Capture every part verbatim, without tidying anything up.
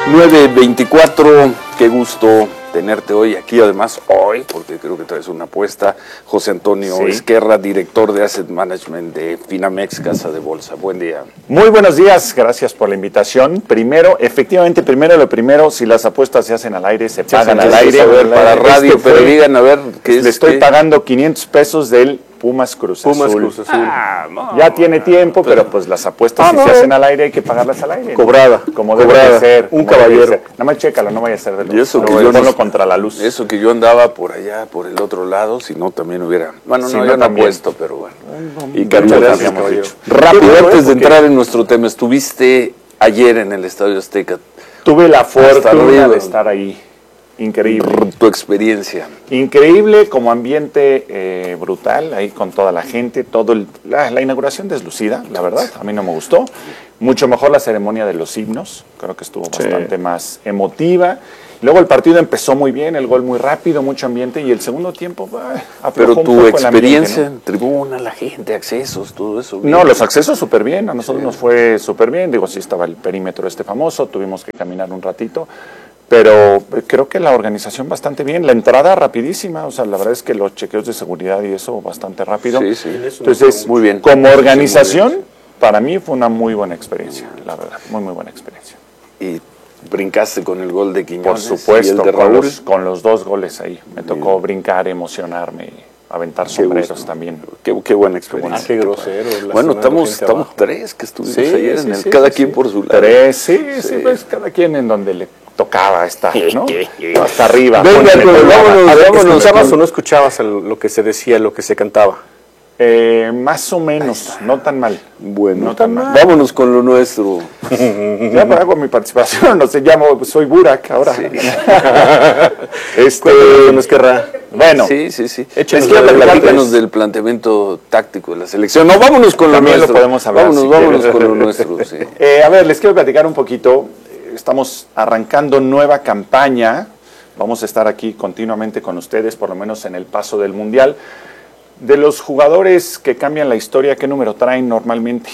nueve veinticuatro, qué gusto tenerte hoy aquí, además hoy, porque creo que traes una apuesta. José Antonio sí. Esquerra, director de Asset Management de Finamex, Casa de Bolsa. Buen día. Muy buenos días, gracias por la invitación. Primero, efectivamente, primero lo primero, si las apuestas se hacen al aire, se pagan al aire. A ver, para radio, este pero fue, digan, a ver, ¿qué es? Le estoy ¿qué? pagando quinientos pesos del Pumas Cruz Azul. Pumas Cruz Azul. Ah, no, ya tiene tiempo, pero, pero pues las apuestas ah, si no, se hacen al aire hay que pagarlas al aire. Cobrada. ¿No? Como cobrada. Debe de ser. Un caballero. Ser. Nada más chécalo, no vaya a ser de luz. Y eso no, que no, yo no, no, contra la luz. Eso que yo andaba por allá, por el otro lado, si no también hubiera... Bueno, si no, no, yo no también. apuesto, pero bueno. No, y Carlos, habíamos dicho. Rápido, antes de porque... entrar en nuestro tema, estuviste ayer en el Estadio Azteca. Tuve la fortuna de estar ahí. Increíble. Tu experiencia. Increíble, como ambiente eh, brutal, ahí con toda la gente, todo el, la, la inauguración deslucida, la verdad, a mí no me gustó. Mucho mejor la ceremonia de los himnos, creo que estuvo sí. bastante más emotiva. Luego el partido empezó muy bien, el gol muy rápido, mucho ambiente, y el segundo tiempo ah, pero tu experiencia en tribuna, la gente, accesos, todo eso. Bien. No, los accesos súper bien, a nosotros sí. nos fue súper bien, digo, sí estaba el perímetro este famoso, tuvimos que caminar un ratito. Pero creo que la organización bastante bien, la entrada rapidísima, o sea, la verdad es que los chequeos de seguridad y eso bastante rápido. Sí, sí. Entonces, muy bien. Como organización, sí, para mí fue una muy buena experiencia, la verdad, muy, muy buena experiencia. Y brincaste con el gol de Quiñones. Por supuesto, y el de con, Raúl. Los, con los dos goles ahí. Me tocó bien. brincar, emocionarme, aventar sombreros también. Qué, qué buena experiencia. Ah, qué grosero. Bueno, estamos, estamos tres que estuvimos sí, ayer, sí, en el, sí, cada sí, quien sí. por su lado. Tres, sí, sí, sí, pues cada quien en donde le tocaba estar, ¿no? Hasta arriba. Venga, pero vámonos, a ver, ¿escuchabas o no escuchabas el, lo que se decía, lo que se cantaba? Eh, más o menos, no tan mal. Bueno, no tan mal. Vámonos con lo nuestro. Ya hago mi participación, no sé, llamo, soy Burak ahora. Sí. este, no es que ra. Bueno, sí, sí, sí. Échenos es que platícanos del planteamiento táctico de la selección. No, vámonos con lo nuestro. Lo podemos hablar. Vámonos, si vámonos quieres. con lo nuestro. Sí. Eh, a ver, les quiero platicar un poquito. Estamos arrancando nueva campaña. Vamos a estar aquí continuamente con ustedes, por lo menos en el paso del Mundial. De los jugadores que cambian la historia, ¿qué número traen normalmente?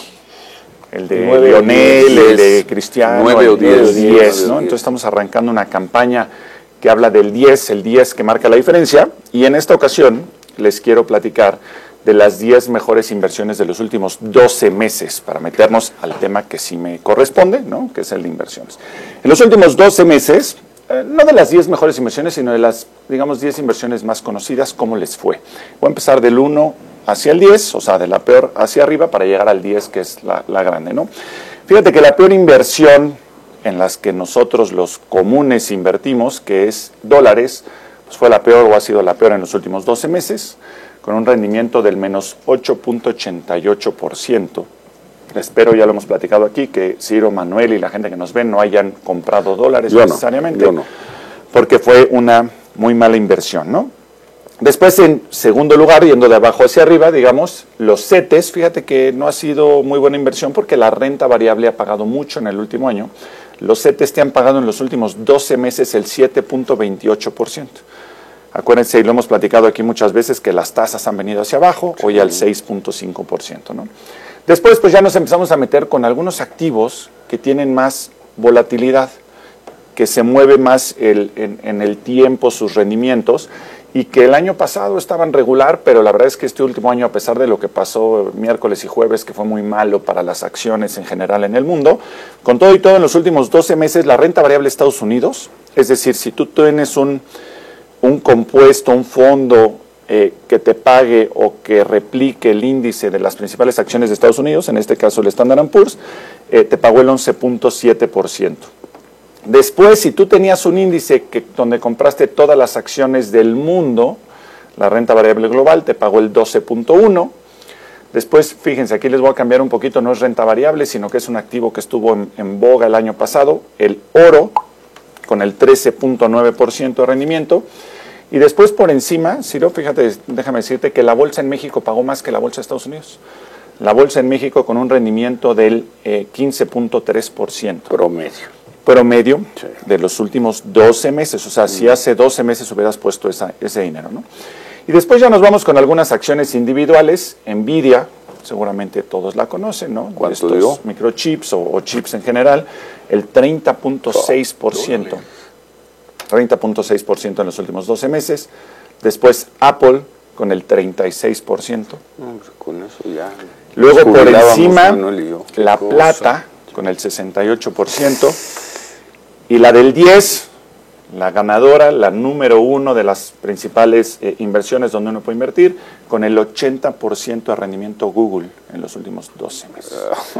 El de nueve, Lionel, diez, el de Cristiano, nueve o diez, diez, ¿no? Entonces estamos arrancando una campaña que habla del diez, el diez que marca la diferencia. Y en esta ocasión les quiero platicar de las diez mejores inversiones de los últimos doce meses, para meternos al tema que sí me corresponde, ¿no? Que es el de inversiones. En los últimos doce meses, eh, no de las diez mejores inversiones, sino de las, digamos, diez inversiones más conocidas, ¿cómo les fue? Voy a empezar del uno hacia el diez, o sea, de la peor hacia arriba, para llegar al diez, que es la, la grande, ¿no? Fíjate que la peor inversión en las que nosotros los comunes invertimos, que es dólares, pues fue la peor o ha sido la peor en los últimos doce meses, con un rendimiento del menos ocho punto ochenta y ocho por ciento. Espero, ya lo hemos platicado aquí, que Ciro, Manuel y la gente que nos ven no hayan comprado dólares yo necesariamente, no, yo no. porque fue una muy mala inversión, ¿no? Después, en segundo lugar, yendo de abajo hacia arriba, digamos, los CETES, fíjate que no ha sido muy buena inversión porque la renta variable ha pagado mucho en el último año. Los CETES te han pagado en los últimos doce meses el siete punto veintiocho por ciento. Acuérdense, y lo hemos platicado aquí muchas veces, que las tasas han venido hacia abajo, hoy al seis punto cinco por ciento, ¿no? Después, pues ya nos empezamos a meter con algunos activos que tienen más volatilidad, que se mueve más el, en, en el tiempo sus rendimientos, y que el año pasado estaban regular, pero la verdad es que este último año, a pesar de lo que pasó miércoles y jueves, que fue muy malo para las acciones en general en el mundo, con todo y todo, en los últimos doce meses, la renta variable de Estados Unidos, es decir, si tú tienes un... un compuesto, un fondo eh, que te pague o que replique el índice de las principales acciones de Estados Unidos, en este caso el Standard and Poor's, eh, te pagó el once punto siete por ciento. Después, si tú tenías un índice que, donde compraste todas las acciones del mundo, la renta variable global te pagó el doce punto uno por ciento. Después, fíjense, aquí les voy a cambiar un poquito, no es renta variable, sino que es un activo que estuvo en, en boga el año pasado, el oro, con el trece punto nueve por ciento de rendimiento. Y después por encima, Ciro, fíjate, déjame decirte que la bolsa en México pagó más que la bolsa de Estados Unidos. La bolsa en México con un rendimiento del eh, quince punto tres por ciento. Promedio. Promedio sí. de los últimos doce meses. O sea, mm. si hace doce meses hubieras puesto esa, ese dinero, ¿no? Y después ya nos vamos con algunas acciones individuales. Nvidia, seguramente todos la conocen, ¿no? ¿Cuánto Estos dio? microchips o, o chips en general, el treinta punto seis por ciento. treinta punto seis por ciento en los últimos doce meses. Después Apple con el treinta y seis por ciento. No, pues con eso ya. Luego por encima Manuel y yo. Qué la cosa. plata con el sesenta y ocho por ciento. Y la del diez, la ganadora, la número uno de las principales eh, inversiones donde uno puede invertir, con el ochenta por ciento de rendimiento Google en los últimos doce meses.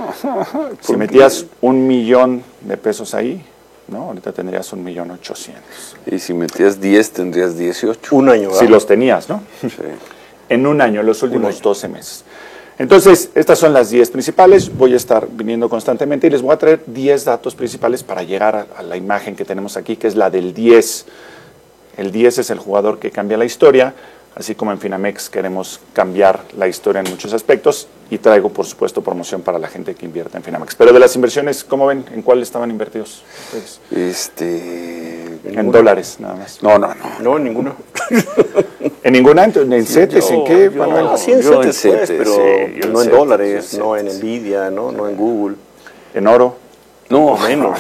Si metías un millón de pesos ahí, ¿no? Ahorita tendrías un millón ochocientos. Y si metías diez, tendrías dieciocho. Un año. Si los tenías, ¿no? Sí. En un año, en los últimos doce meses. Entonces, estas son las diez principales. Voy a estar viniendo constantemente y les voy a traer diez datos principales para llegar a, a la imagen que tenemos aquí, que es la del diez. El diez es el jugador que cambia la historia, así como en Finamex queremos cambiar la historia en muchos aspectos y traigo, por supuesto, promoción para la gente que invierte en Finamex. Pero de las inversiones, ¿cómo ven? ¿En cuál estaban invertidos ustedes? Este... En dólares, nada más. No, no, no. No, ninguno. ¿En ninguna? ¿En CETES? ¿En qué, Yo- Manuel? Ah, sí, en Yo en CETES, pues, CETES, pero sí, yo en no en CETES, dólares, en no en CETES. Nvidia, no, no en Google. ¿En oro? No, Menos.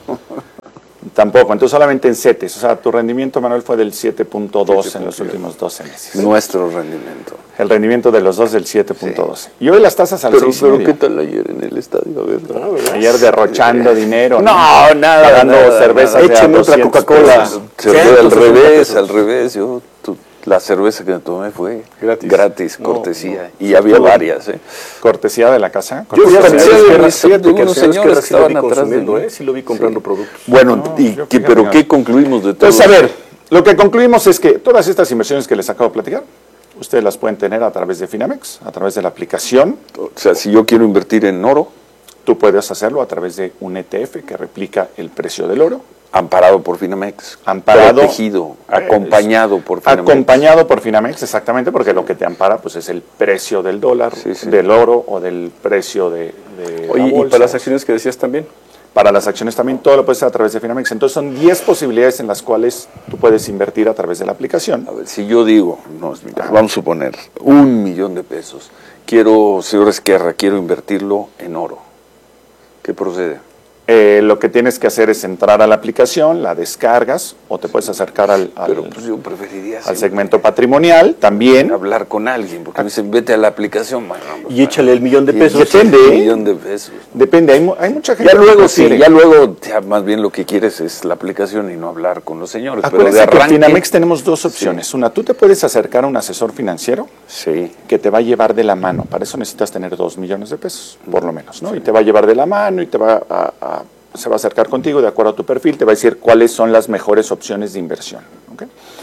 Tampoco, entonces solamente en CETES. O sea, tu rendimiento, Manuel, fue del siete punto dos en los últimos doce meses. Nuestro rendimiento. El rendimiento de los dos del siete punto dos. Y hoy las tasas al Pero, seis y pero medio. ¿qué tal ayer en el estadio? A ver, ¿no? Ayer derrochando dinero. No, nada, Pagando nada, cervezas nada. de a Écheme otra doscientos Coca-Cola. pesos. Se fue al revés, al revés. Yo, tu- la cerveza que me tomé fue Gratis. gratis, No, cortesía. Y había varias, ¿eh? Cortesía de la casa. Yo Cortesía fíjate, de- sí, fíjate, mis- fíjate que el unos señor señores Esquerra sí lo vi estaban atrás de consumiendo, mí. ¿eh? Sí lo vi comprando productos. Bueno, No, y, yo ¿qué- fíjate, ¿pero no. qué concluimos de todo? Entonces, a ver, lo que concluimos es que todas estas inversiones que les acabo de platicar, ustedes las pueden tener a través de Finamex, a través de la aplicación. O sea, si yo quiero invertir en oro, Tú puedes hacerlo a través de un E T F que replica el precio del oro. amparado por Finamex, Amparado, protegido, eh, acompañado por Finamex. Acompañado por Finamex, exactamente, porque lo que te ampara pues es el precio del dólar, Sí, sí. del oro o del precio de, de Oye, la y bolsa. para las acciones que decías también. Para las acciones también, todo lo puedes hacer a través de Finamex. Entonces son diez posibilidades en las cuales tú puedes invertir a través de la aplicación. A ver, si yo digo, no, vamos a suponer, un millón de pesos, quiero, señor Esquerra, quiero invertirlo en oro, ¿qué procede? Eh, lo que tienes que hacer es entrar a la aplicación, la descargas o te puedes acercar al, al- Pero pues yo preferiría al siempre segmento patrimonial también. hablar con alguien, porque me dicen, vete a la aplicación, mano, Y échale el millón de y pesos. échale Depende, un ¿eh? millón de pesos. Depende, hay, mu- hay mucha gente Ya que luego, sí, prefiere. ya luego, ya más bien lo que quieres es la aplicación y no hablar con los señores. Pero de Acuérdense que en arranque, Finamex tenemos dos opciones. Una, tú te puedes acercar a un asesor financiero sí, que te va a llevar de la mano. Para eso necesitas tener dos millones de pesos, por lo menos, ¿no? Y te va a llevar de la mano y te va a, a- se va a acercar contigo de acuerdo a tu perfil, te va a decir cuáles son las mejores opciones de inversión. ¿Ok?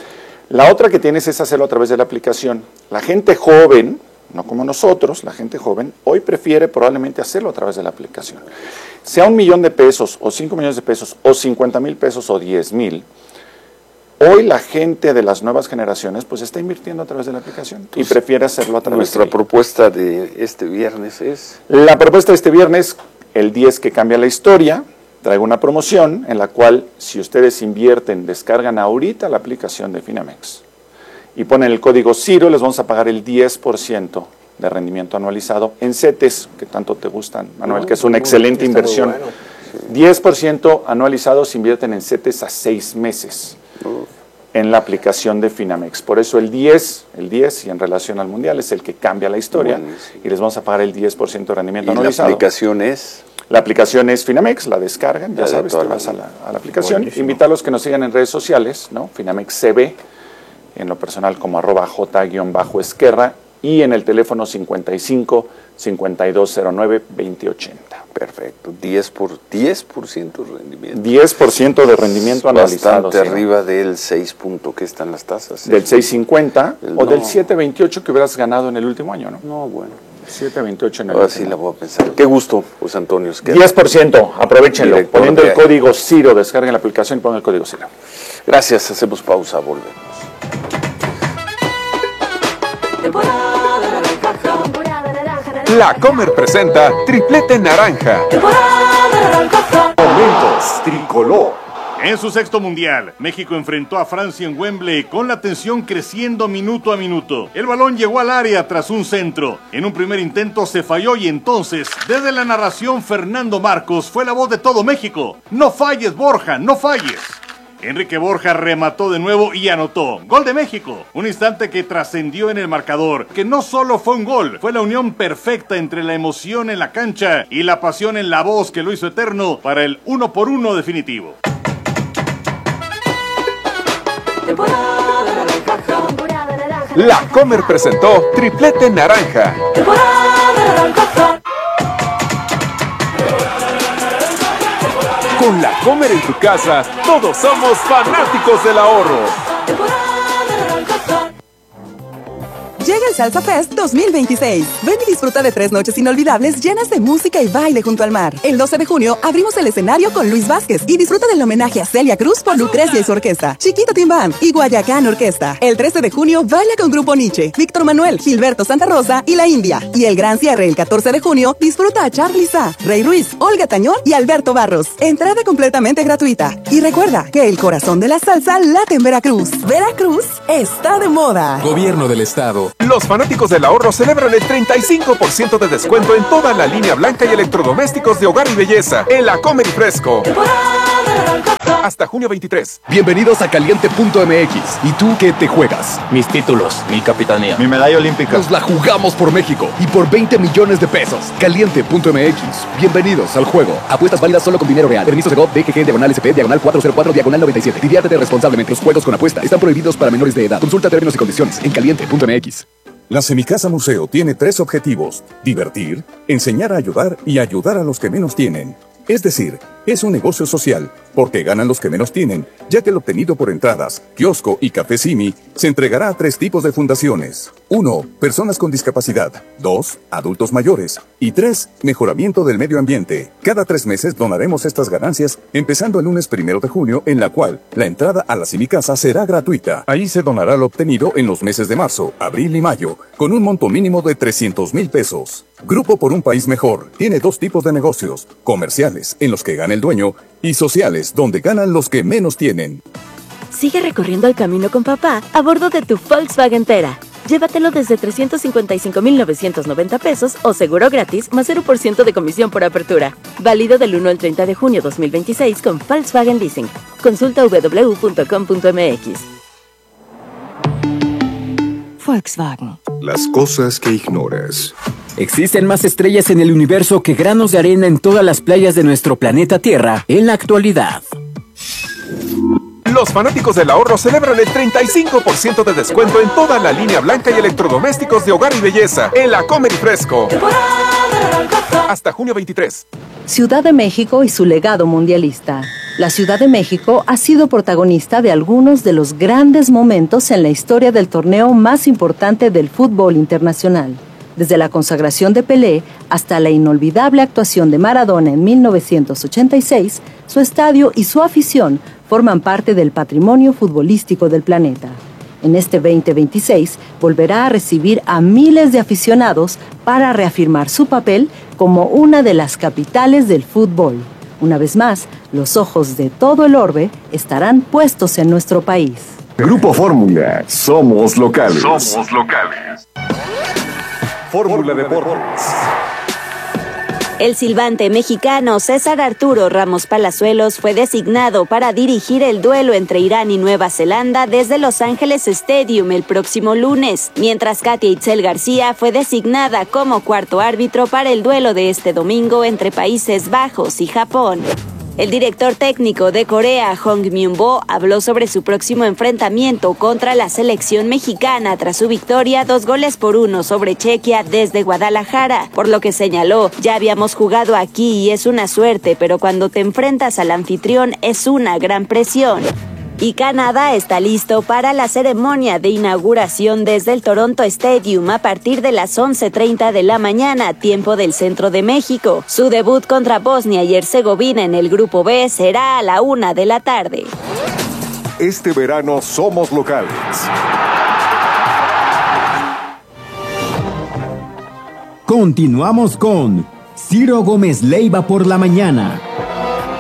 La otra que tienes es hacerlo a través de la aplicación. La gente joven, no como nosotros, la gente joven, hoy prefiere probablemente hacerlo a través de la aplicación. Sea un millón de pesos, o cinco millones de pesos, o cincuenta mil pesos, o diez mil, hoy la gente de las nuevas generaciones pues está invirtiendo a través de la aplicación y prefiere hacerlo a través nuestra de ella. propuesta de este viernes es... La propuesta de este viernes, el diez que cambia la historia, traigo una promoción en la cual si ustedes invierten, descargan ahorita la aplicación de Finamex y ponen el código CIRO, les vamos a pagar el diez por ciento de rendimiento anualizado en CETES, que tanto te gustan, Manuel, que es una excelente está muy inversión. bueno. diez por ciento anualizado si invierten en CETES a seis meses en la aplicación de Finamex. Por eso el diez, el diez y en relación al mundial es el que cambia la historia Buenísimo. y les vamos a pagar el diez por ciento de Y rendimiento la anualizado. aplicación es... La aplicación es Finamex, la descargan, ya Ya de sabes, toda te la vas a vida. la, a la aplicación. Buenísimo. Invitarlos que nos sigan en redes sociales, ¿no? Finamex C B, en lo personal como arroba j-esquerra y en el teléfono cincuenta y cinco, cincuenta y dos cero nueve, veinte ochenta. Perfecto, diez por, diez por ciento de rendimiento. diez por ciento de rendimiento anualizado. Bastante ¿sí, no? arriba del seis punto que están las tasas. Del seis cincuenta El o del no. siete veintiocho que hubieras ganado en el último año, ¿no? No, bueno. siete veintiocho en el Ahora sí último la voy a pensar. Qué gusto, José Antonio Esquerra. diez por ciento, aprovechenlo. Director Poniendo de- el código CIRO, descarguen la aplicación y pongan el código CIRO. Gracias, hacemos pausa, volvemos. Temporada naranja, temporada naranja, La Comer presenta Triplete Naranja. temporada naranja. Momentos Tricolor. En su sexto mundial, México enfrentó a Francia en Wembley con la tensión creciendo minuto a minuto. El balón llegó al área tras un centro. En un primer intento se falló y entonces, desde la narración, Fernando Marcos fue la voz de todo México. ¡No falles, Borja, no falles! Enrique Borja remató de nuevo y anotó. Gol de México. Un instante que trascendió en el marcador, que no solo fue un gol, fue la unión perfecta entre la emoción en la cancha y la pasión en la voz que lo hizo eterno para el uno por uno definitivo. Temporada naranja. Temporada naranja. La Comer presentó Triplete Naranja. Temporada naranja. Con La Comer en tu casa, todos somos fanáticos del ahorro. Temporada naranja. Llega el Salsa Fest dos mil veintiséis. Ven y disfruta de tres noches inolvidables llenas de música y baile junto al mar. El doce de junio abrimos el escenario con Luis Vázquez y disfruta del homenaje a Celia Cruz por Lucrecia y su orquesta, Chiquito Timbán y Guayacán Orquesta. El trece de junio baila con Grupo Nietzsche, Víctor Manuel, Gilberto Santa Rosa y La India. Y el gran cierre el catorce de junio disfruta a Charly Sa, Rey Ruiz, Olga Tañón y Alberto Barros. Entrada completamente gratuita. Y recuerda que el corazón de la salsa late en Veracruz. Veracruz está de moda. Gobierno del Estado. Los fanáticos del ahorro celebran el treinta y cinco por ciento de descuento en toda la línea blanca y electrodomésticos de hogar y belleza en La Comer y Fresco. Hasta junio veintitrés. Bienvenidos a Caliente punto M X. ¿Y tú qué te juegas? Mis títulos, mi capitanía, mi medalla olímpica. Nos la jugamos por México y por veinte millones de pesos. Caliente punto M X. Bienvenidos al juego. Apuestas válidas solo con dinero real. Permiso de G O V, D G G, diagonal S P, diagonal cuatrocientos cuatro, diagonal noventa y siete. Diviértete responsablemente. Los juegos con apuesta están prohibidos para menores de edad. Consulta términos y condiciones en Caliente punto M X. La Semicasa Museo tiene tres objetivos: divertir, enseñar a ayudar y ayudar a los que menos tienen. Es decir, es un negocio social, porque ganan los que menos tienen, ya que el obtenido por entradas, kiosco y café Simi se entregará a tres tipos de fundaciones. uno. Personas con discapacidad. dos. Adultos mayores. Y tres. Mejoramiento del medio ambiente. Cada tres meses donaremos estas ganancias, empezando el lunes primero de junio, en la cual la entrada a la Semicasa será gratuita. Ahí se donará lo obtenido en los meses de marzo, abril y mayo, con un monto mínimo de trescientos mil pesos. Grupo por un País Mejor tiene dos tipos de negocios: comerciales, en los que gana el dueño, y sociales, donde ganan los que menos tienen. Sigue recorriendo el camino con papá a bordo de tu Volkswagen Tera. Llévatelo desde trescientos cincuenta y cinco mil novecientos noventa pesos o seguro gratis más cero por ciento de comisión por apertura. Válido del uno al treinta de junio dos mil veintiséis con Volkswagen Leasing. Consulta w w w punto com punto m x. Volkswagen. Las cosas que ignoras. Existen más estrellas en el universo que granos de arena en todas las playas de nuestro planeta Tierra en la actualidad. Los fanáticos del ahorro celebran el treinta y cinco por ciento de descuento en toda la línea blanca y electrodomésticos de hogar y belleza en La Comer y Fresco. Hasta junio veintitrés. Ciudad de México y su legado mundialista. La Ciudad de México ha sido protagonista de algunos de los grandes momentos en la historia del torneo más importante del fútbol internacional. Desde la consagración de Pelé hasta la inolvidable actuación de Maradona en mil novecientos ochenta y seis, su estadio y su afición forman parte del patrimonio futbolístico del planeta. En este veinte veintiséis volverá a recibir a miles de aficionados para reafirmar su papel como una de las capitales del fútbol. Una vez más, los ojos de todo el orbe estarán puestos en nuestro país. Grupo Fórmula. Somos locales. Somos locales. Fórmula Deportes. El silbante mexicano César Arturo Ramos Palazuelos fue designado para dirigir el duelo entre Irán y Nueva Zelanda desde Los Ángeles Stadium el próximo lunes, mientras Katia Itzel García fue designada como cuarto árbitro para el duelo de este domingo entre Países Bajos y Japón. El director técnico de Corea, Hong Myung-bo, habló sobre su próximo enfrentamiento contra la selección mexicana tras su victoria dos goles por uno sobre Chequia desde Guadalajara, por lo que señaló: ya habíamos jugado aquí y es una suerte, pero cuando te enfrentas al anfitrión es una gran presión. Y Canadá está listo para la ceremonia de inauguración desde el Toronto Stadium a partir de las once treinta de la mañana, tiempo del centro de México. Su debut contra Bosnia y Herzegovina en el Grupo B será a la una de la tarde. Este verano somos locales. Continuamos con Ciro Gómez Leiva por la mañana.